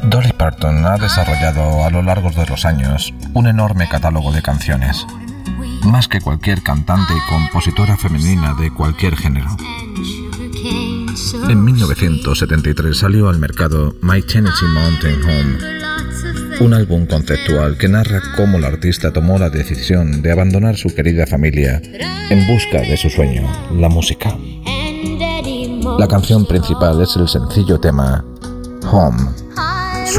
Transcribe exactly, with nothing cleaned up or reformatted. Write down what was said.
Dolly Parton ha desarrollado a lo largo de los años un enorme catálogo de canciones, más que cualquier cantante y compositora femenina de cualquier género. En mil novecientos setenta y tres salió al mercado My Tennessee Mountain Home, un álbum conceptual que narra cómo la artista tomó la decisión de abandonar su querida familia en busca de su sueño, la música. La canción principal es el sencillo tema Home.